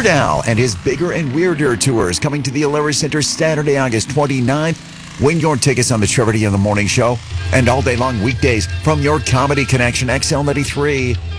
Weird Al and his Bigger and Weirder tours coming to the Alara Center Saturday, August 29th. Win your tickets on the Trevor D in the Morning Show and all day long weekdays from your Comedy Connection XL93.